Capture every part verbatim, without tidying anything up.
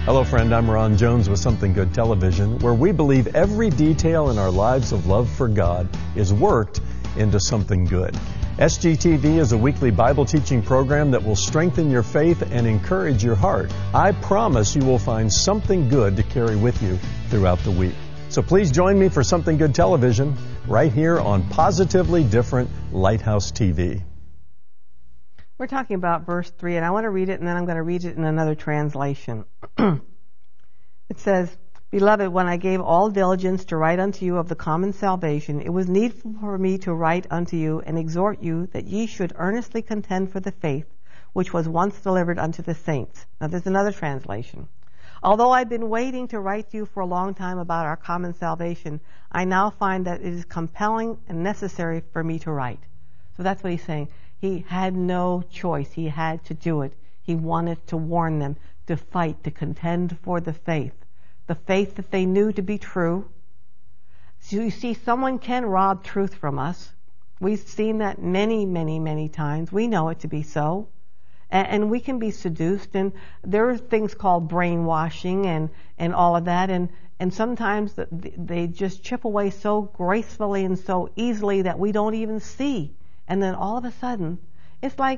Hello, friend. I'm Ron Jones with Something Good Television, where we believe every detail in our lives of love for God is worked into something good. S G T V is a weekly Bible teaching program that will strengthen your faith and encourage your heart. I promise you will find something good to carry with you throughout the week. So please join me for Something Good Television right here on Positively Different Lighthouse T V. We're talking about verse three, and I want to read it, and then I'm going to read it in another translation. It says, Beloved, when I gave all diligence to write unto you of the common salvation, it was needful for me to write unto you and exhort you that ye should earnestly contend for the faith which was once delivered unto the saints. Now there's another translation. Although I've been waiting to write to you for a long time about our common salvation, I now find that it is compelling and necessary for me to write. So that's what he's saying. He had no choice. He had to do it. He wanted to warn them, to fight, to contend for the faith. The faith that they knew to be true. So you see, someone can rob truth from us. We've seen that many, many, many times. We know it to be so. And, and we can be seduced. And there are things called brainwashing and, and all of that. And, and sometimes they just chip away so gracefully and so easily that we don't even see. And then all of a sudden, it's like,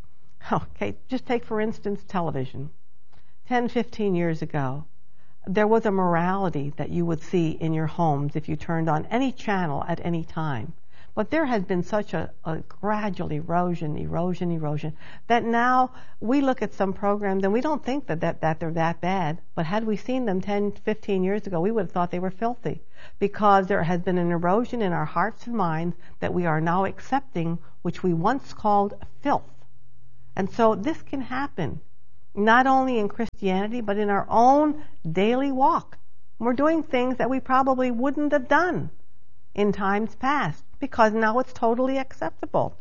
okay, just take for instance television. ten, fifteen years ago, there was a morality that you would see in your homes if you turned on any channel at any time. But there has been such a, a gradual erosion, erosion, erosion, that now we look at some programs and we don't think that, that, that they're that bad. But had we seen them ten, fifteen years ago, we would have thought they were filthy. Because there has been an erosion in our hearts and minds that we are now accepting, which we once called filth. And so this can happen, not only in Christianity, but in our own daily walk. We're doing things that we probably wouldn't have done in times past, because now it's totally acceptable.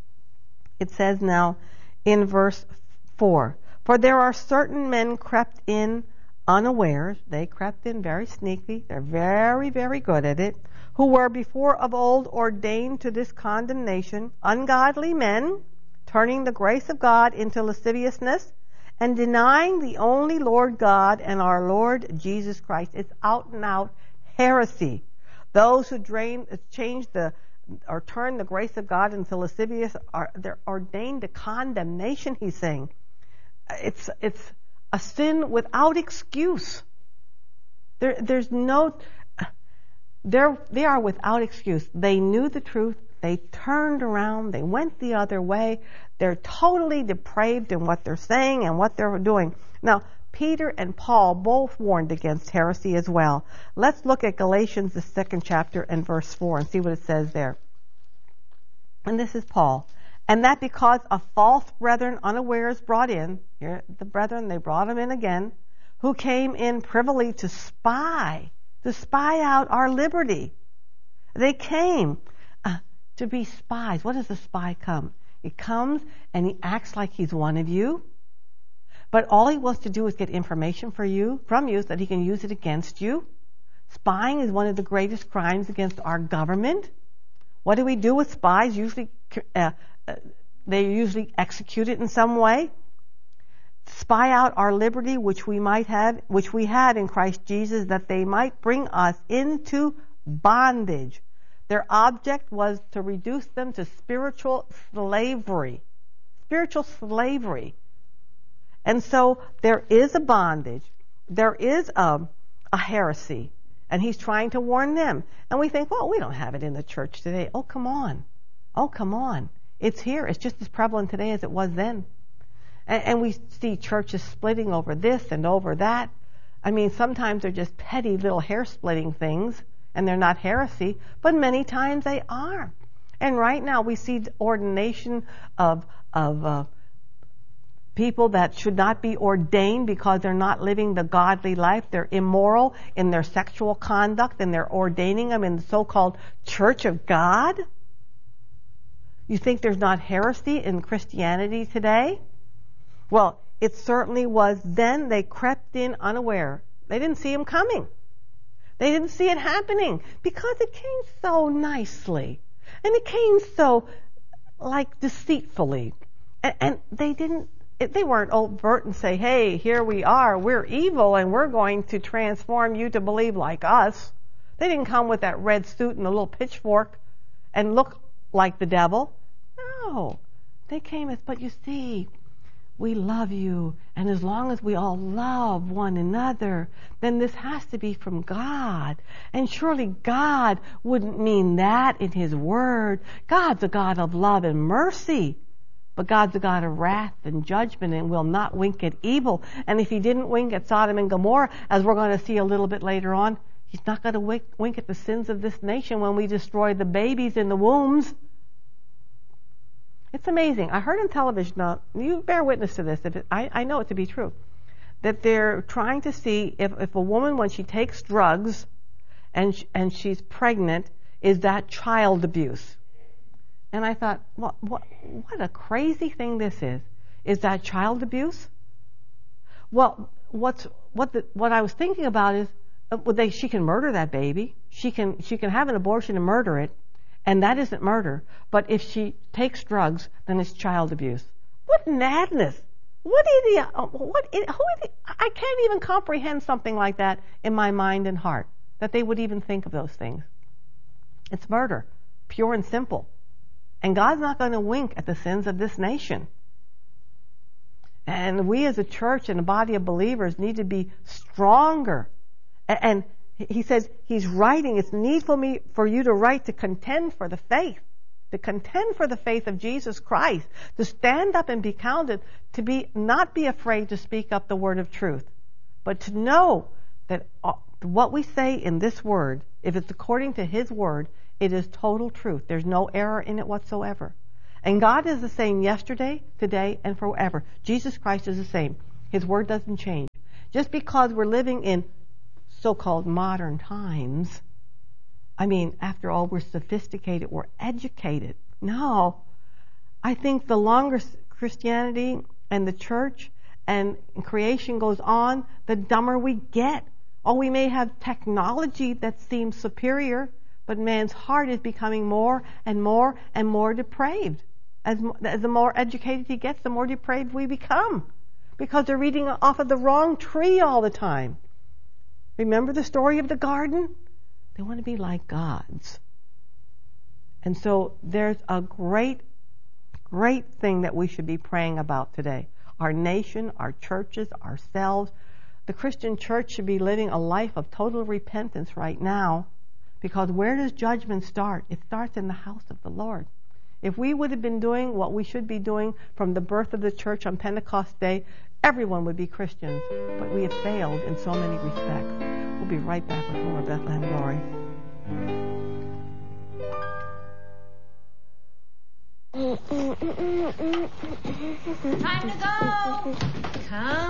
It says now in verse four, For there are certain men crept in unawares, they crept in very sneaky, they're very, very good at it, who were before of old ordained to this condemnation, ungodly men, turning the grace of God into lasciviousness, and denying the only Lord God and our Lord Jesus Christ. It's out and out heresy. Those who drain, change the or turn the grace of God into lascivious are they're ordained to condemnation. He's saying it's it's a sin without excuse. There there's no they're they are without excuse. They knew the truth. They turned around. They went the other way. They're totally depraved in what they're saying and what they're doing. Now, Peter and Paul both warned against heresy as well. Let's look at Galatians, the second chapter, and verse four, and see what it says there. And this is Paul. And that because of false brethren unawares brought in, here the brethren, they brought them in again, who came in privily to spy, to spy out our liberty. They came uh, to be spies. What does a spy come? He comes and he acts like he's one of you. But all he wants to do is get information for you, from you, so that he can use it against you. Spying is one of the greatest crimes against our government. What do we do with spies? Usually, uh, uh, they usually execute it in some way. Spy out our liberty, which we might have, which we had in Christ Jesus, that they might bring us into bondage. Their object was to reduce them to spiritual slavery. Spiritual slavery. And so there is a bondage. There is a, a heresy. And he's trying to warn them. And we think, well, we don't have it in the church today. Oh, come on. Oh, come on. It's here. It's just as prevalent today as it was then. And, and we see churches splitting over this and over that. I mean, sometimes they're just petty little hair-splitting things, and they're not heresy, but many times they are. And right now we see ordination of of uh, people that should not be ordained because they're not living the godly life. They're immoral in their sexual conduct, and they're ordaining them in the so-called Church of God. You think there's not heresy in Christianity today? Well, it certainly was then. They crept in unaware. They didn't see him coming. They didn't see it happening because it came so nicely. And it came so, like, deceitfully. And, and they didn't it, they weren't overt and say, hey, here we are, we're evil and we're going to transform you to believe like us. They didn't come with that red suit and a little pitchfork and look like the devil. No. They came as, but you see, we love you, and as long as we all love one another, then this has to be from God. And surely God wouldn't mean that in His Word. God's a God of love and mercy, but God's a God of wrath and judgment and will not wink at evil. And if He didn't wink at Sodom and Gomorrah, as we're going to see a little bit later on, He's not going to wink, wink at the sins of this nation when we destroy the babies in the wombs. It's amazing. I heard on television, now, you bear witness to this, if it, I, I know it to be true, that they're trying to see if, if a woman, when she takes drugs and, sh- and she's pregnant, is that child abuse? And I thought, what, what, what a crazy thing this is. Is that child abuse? Well, what's, what, the, what I was thinking about is, uh, well, they, she can murder that baby. She can, she can have an abortion and murder it. And that isn't murder. But if she takes drugs, then it's child abuse. What madness! What idiot? What? Who is it? I can't even comprehend something like that in my mind and heart, that they would even think of those things. It's murder, pure and simple. And God's not going to wink at the sins of this nation. And we as a church and a body of believers need to be stronger. And He says He's writing, it's needful me for you to write to contend for the faith, to contend for the faith of Jesus Christ, to stand up and be counted, to be not be afraid to speak up the word of truth, but to know that what we say in this word, if it's according to His word, it is total truth. There's no error in it whatsoever. And God is the same yesterday, today, and forever. Jesus Christ is the same. His word doesn't change. Just because we're living in so-called modern times, I mean, after all, we're sophisticated, we're educated. No, I think the longer Christianity and the church and creation goes on, the dumber we get. Oh, we may have technology that seems superior, but man's heart is becoming more and more and more depraved. As, as the more educated he gets, the more depraved we become, because they're reading off of the wrong tree all the time. Remember the story of the garden? They want to be like gods. And so there's a great, great thing that we should be praying about today. Our nation, our churches, ourselves. The Christian church should be living a life of total repentance right now, because where does judgment start? It starts in the house of the Lord. If we would have been doing what we should be doing from the birth of the church on Pentecost Day, everyone would be Christians, but we have failed in so many respects. We'll be right back with more Bethlehem Glory. Time to go! Come